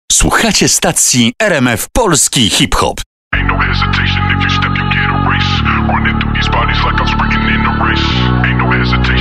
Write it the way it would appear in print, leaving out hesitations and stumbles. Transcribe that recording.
Słuchacie stacji RMF Polski Hip-Hop. Ain't no hesitation, if you step you get erased. Running through these bodies like I'm sprinting in a race. Ain't no hesitation.